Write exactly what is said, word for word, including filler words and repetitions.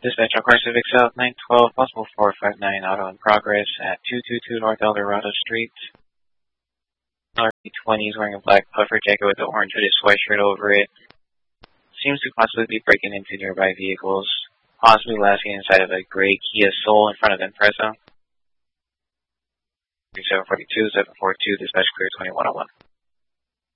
Dispatch on Car Civic South nine twelve, possible four five nine, auto in progress at two two two North Eldorado Street. R B twenty is wearing a black puffer jacket with the orange hooded sweatshirt over it. Seems to possibly be breaking into nearby vehicles, possibly lasting inside of a gray Kia Soul in front of Impreza. seven forty-two, seven four two, dispatch clear twenty-one oh one.